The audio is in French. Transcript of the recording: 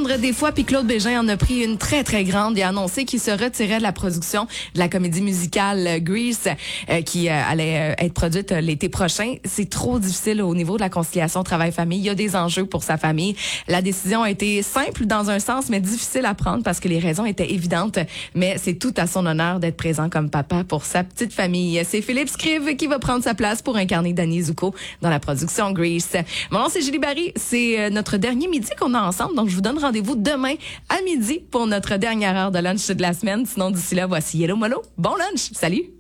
prendre des fois, puis Claude Bégin en a pris une très, très grande et a annoncé qu'il se retirait de la production de la comédie musicale Grease qui allait être produite l'été prochain. C'est trop difficile au niveau de la conciliation travail-famille. Il y a des enjeux pour sa famille. La décision a été simple dans un sens, mais difficile à prendre parce que les raisons étaient évidentes. Mais c'est tout à son honneur d'être présent comme papa pour sa petite famille. C'est Philippe Scrive qui va prendre sa place pour incarner Danny Zuko dans la production Grease. Mon nom, c'est Julie Barry. C'est notre dernier midi qu'on a ensemble. Donc, je vous donne rendez-vous demain à midi pour notre dernière heure de lunch de la semaine. Sinon, d'ici là, voici Yellow Molo. Bon lunch. Salut!